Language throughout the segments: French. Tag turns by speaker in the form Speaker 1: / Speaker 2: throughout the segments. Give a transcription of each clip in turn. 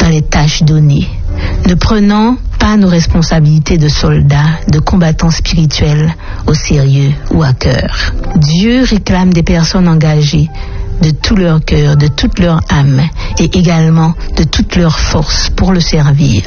Speaker 1: dans les tâches données, ne prenant pas nos responsabilités de soldats, de combattants spirituels au sérieux ou à cœur. Dieu réclame des personnes engagées de tout leur cœur, de toute leur âme et également de toute leur force pour le servir.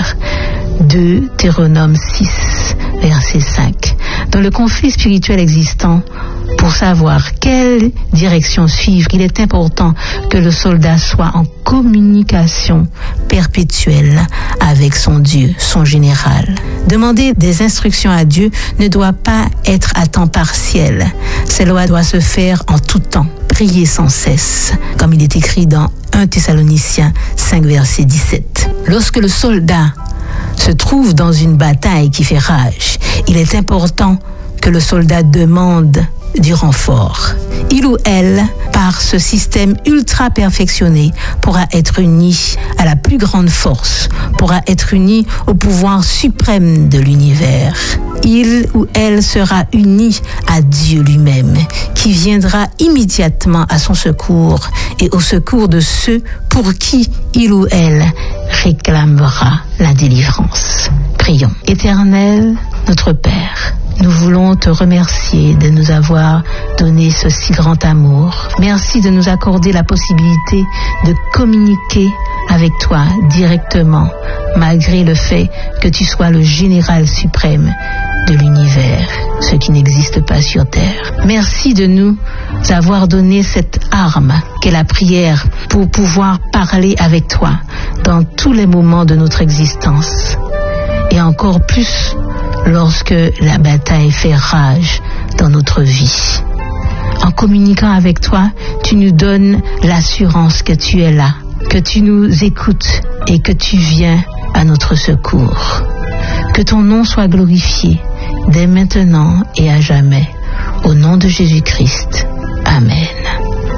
Speaker 1: Deutéronome 6, verset 5. Dans le conflit spirituel existant, pour savoir quelle direction suivre, il est important que le soldat soit en communication perpétuelle avec son Dieu, son général. Demander des instructions à Dieu ne doit pas être à temps partiel. Cela doit se faire en tout temps. Prier sans cesse, comme il est écrit dans 1 Thessaloniciens 5, verset 17. Lorsque le soldat se trouve dans une bataille qui fait rage, il est important que le soldat demande du renfort. Il ou elle, par ce système ultra perfectionné, pourra être uni à la plus grande force, pourra être uni au pouvoir suprême de l'univers. Il ou elle sera uni à Dieu lui-même, qui viendra immédiatement à son secours et au secours de ceux pour qui il ou elle réclamera la délivrance. Prions. Éternel, notre Père, nous voulons te remercier de nous avoir donné ce si grand amour. Merci de nous accorder la possibilité de communiquer avec toi directement, malgré le fait que tu sois le général suprême de l'univers, ce qui n'existe pas sur terre. Merci de nous avoir donné cette arme qu'est la prière pour pouvoir parler avec toi dans tous les moments de notre existence. Et encore plus lorsque la bataille fait rage dans notre vie. En communiquant avec toi, tu nous donnes l'assurance que tu es là, que tu nous écoutes et que tu viens à notre secours. Que ton nom soit glorifié dès maintenant et à jamais. Au nom de Jésus-Christ.